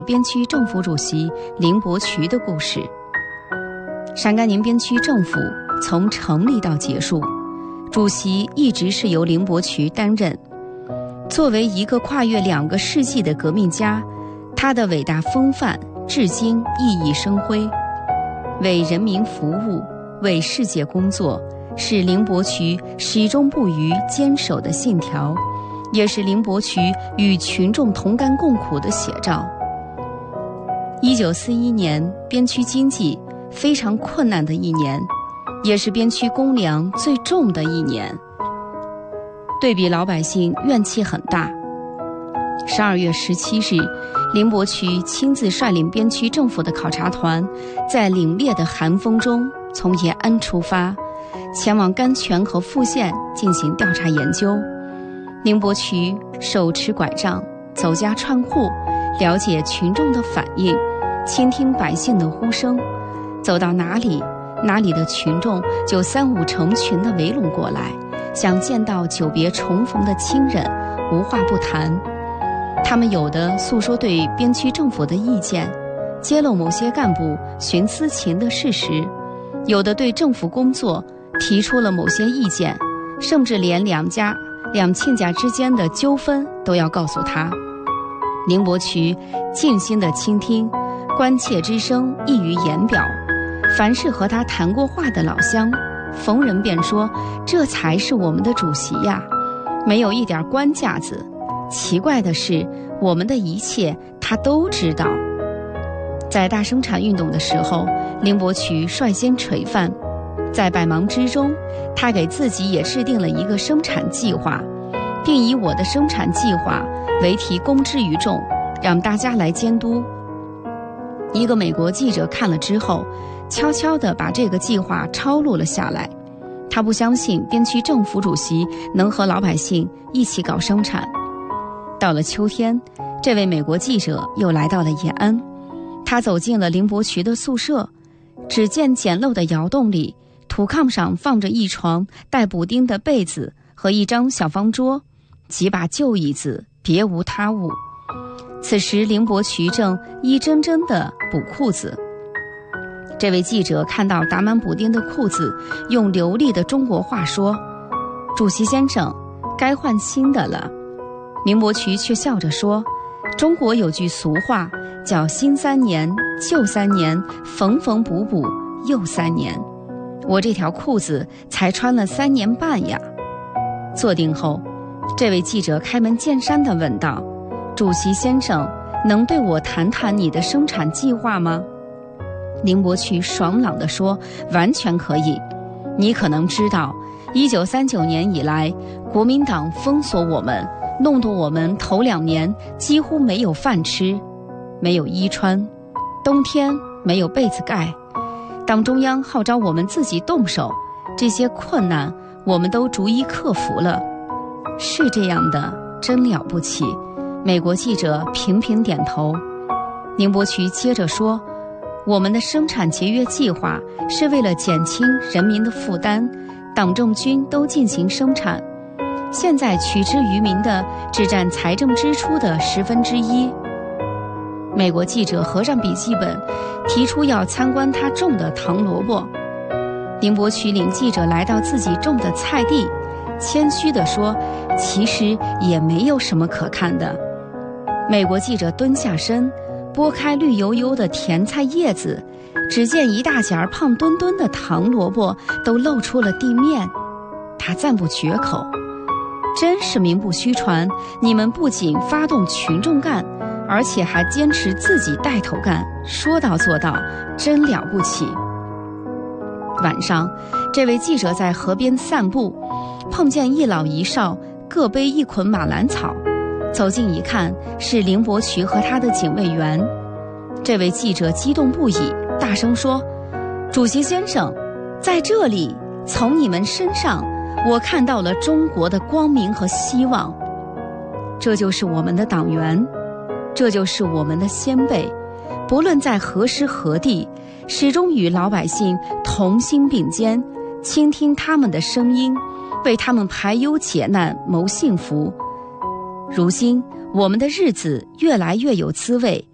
边区政府主席林伯渠的故事。陕甘宁边区政府从成立到结束，主席一直是由林伯渠担任。作为一个跨越2个世纪的革命家，他的伟大风范至今熠熠生辉。为人民服务，为世界工作，是林伯渠始终不渝坚守的信条，也是林伯渠与群众同甘共苦的写照。1941年，边区经济非常困难的一年，也是边区公粮最重的一年。对比老百姓怨气很大。12月17日，林伯渠亲自率领边区政府的考察团，在凛冽的寒风中从延安出发，前往甘泉和富县进行调查研究。林伯渠手持拐杖，走家串户，了解群众的反应，倾听百姓的呼声，走到哪里的群众就3、5成群地围拢过来，像见到久别重逢的亲人，无话不谈。他们有的诉说对边区政府的意见，揭露某些干部徇私情的事实，有的对政府工作提出了某些意见，甚至连两亲家之间的纠纷都要告诉他。林伯渠静心地倾听，关切之声溢于言表。凡是和他谈过话的老乡，逢人便说，这才是我们的主席呀，没有一点官架子。奇怪的是，我们的一切他都知道。在大生产运动的时候，林伯渠率先垂范，在百忙之中，他给自己也制定了一个生产计划，并以我的生产计划为题公之于众，让大家来监督。一个美国记者看了之后，悄悄地把这个计划抄录了下来。他不相信边区政府主席能和老百姓一起搞生产。到了秋天，这位美国记者又来到了延安，他走进了林伯渠的宿舍，只见简陋的窑洞里，土炕上放着一床带补丁的被子和一张小方桌，几把旧椅子，别无他物。此时林伯渠正一针针地补裤子。这位记者看到打满补丁的裤子，用流利的中国话说，主席先生，该换新的了。林伯渠却笑着说，中国有句俗话，叫新3年旧3年，缝缝补补又3年。我这条裤子才穿了3年半呀。坐定后，这位记者开门见山地问道，主席先生，能对我谈谈你的生产计划吗？林伯渠爽朗地说，完全可以。你可能知道，1939年以来，国民党封锁我们，弄得我们头2年几乎没有饭吃，没有衣穿，冬天没有被子盖。党中央号召我们自己动手，这些困难我们都逐一克服了。是这样的，真了不起。美国记者频频点头。林伯渠接着说，我们的生产节约计划是为了减轻人民的负担，党政军都进行生产，现在取之于民的只占财政支出的1/10。美国记者合上笔记本，提出要参观他种的糖萝卜。林伯渠领记者来到自己种的菜地，谦虚地说，其实也没有什么可看的。美国记者蹲下身，拨开绿油油的甜菜叶子，只见一大截胖墩墩的糖萝卜都露出了地面。他赞不绝口，真是名不虚传，你们不仅发动群众干，而且还坚持自己带头干，说到做到，真了不起。晚上，这位记者在河边散步，碰见一老一少各背一捆马兰草，走近一看，是林伯渠和他的警卫员。这位记者激动不已，大声说，主席先生，在这里，从你们身上，我看到了中国的光明和希望。这就是我们的党员，这就是我们的先辈，不论在何时何地，始终与老百姓同心并肩，倾听他们的声音，为他们排忧解难，谋幸福。如今我们的日子越来越有滋味，